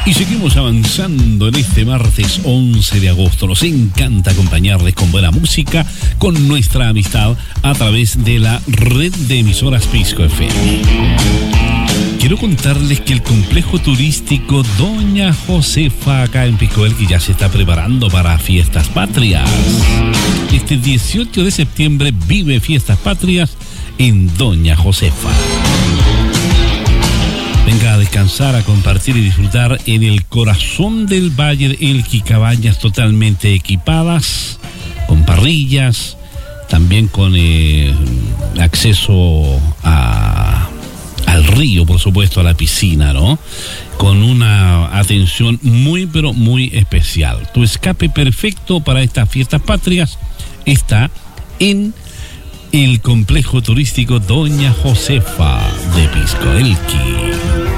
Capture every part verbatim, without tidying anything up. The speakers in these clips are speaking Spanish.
Y seguimos avanzando en este martes once de agosto. Nos encanta acompañarles con buena música, con nuestra amistad a través de la red de emisoras Pisco F M. Quiero contarles que el complejo turístico Doña Josefa acá en Pisco Elqui ya se está preparando para Fiestas Patrias. Este dieciocho de septiembre vive Fiestas Patrias en Doña Josefa. Venga a descansar, a compartir y disfrutar en el corazón del Valle de Elqui, cabañas totalmente equipadas, con parrillas, también con eh, acceso a, al río, por supuesto, a la piscina, ¿no? Con una atención muy, pero muy especial. Tu escape perfecto para estas Fiestas Patrias está en el complejo turístico Doña Josefa de Pisco Elqui.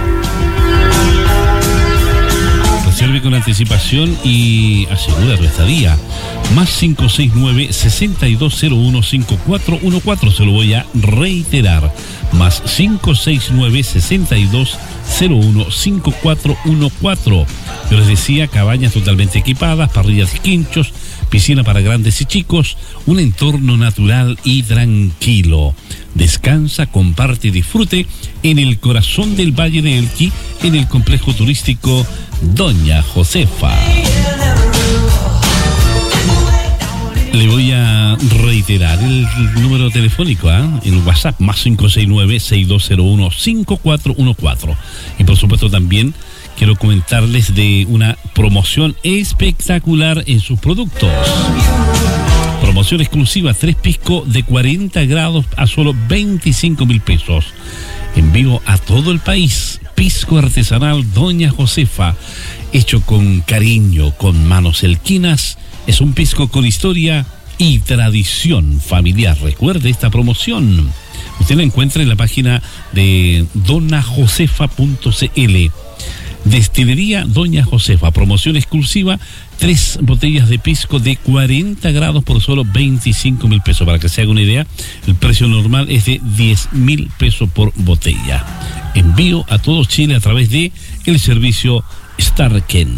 Reserve con anticipación y asegura tu estadía. Más cinco seis nueve, seis dos cero uno, cinco cuatro uno cuatro. Se lo voy a reiterar. Más cinco seis nueve, seis dos cero uno, cinco cuatro uno cuatro. Yo les decía, cabañas totalmente equipadas, parrillas y quinchos, piscina para grandes y chicos, un entorno natural y tranquilo. Descansa, comparte y disfrute en el corazón del Valle de Elqui, en el complejo turístico Doña Josefa. Le voy a reiterar el número telefónico, ¿eh? En WhatsApp, más cinco seis nueve, seis dos cero uno, cinco cuatro uno cuatro. Y por supuesto también quiero comentarles de una promoción espectacular en sus productos. Promoción exclusiva, tres pisco de cuarenta grados a solo veinticinco mil pesos. Envío a todo el país. Pisco artesanal Doña Josefa, hecho con cariño, con manos elquinas. Es un pisco con historia y tradición familiar. Recuerde esta promoción. Usted la encuentra en la página de dona josefa punto c l. Destilería Doña Josefa, promoción exclusiva, tres botellas de pisco de cuarenta grados por solo veinticinco mil pesos. Para que se haga una idea, el precio normal es de diez mil pesos por botella. Envío a todo Chile a través de el servicio Starken.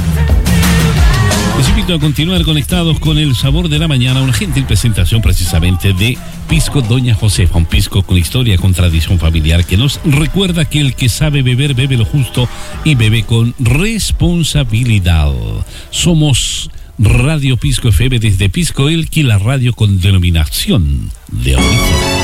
Les invito a continuar conectados con el sabor de la mañana, una gentil presentación precisamente de Pisco Doña Josefa, un pisco con historia, con tradición familiar, que nos recuerda que el que sabe beber, bebe lo justo y bebe con responsabilidad. Somos Radio Pisco F M desde Pisco Elqui, la radio con denominación de origen.